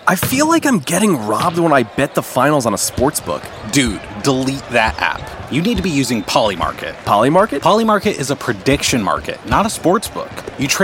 I feel like I'm getting robbed when I bet the finals on a sportsbook. Dude, delete that app. You need to be using Polymarket. Polymarket? Polymarket is a prediction market, not a sports book. You trade